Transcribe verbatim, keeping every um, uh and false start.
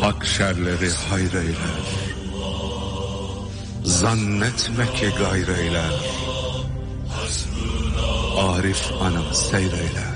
Hak şerleri hayreyler. Zannetme ki gayreyler. Arif ana seyreyler.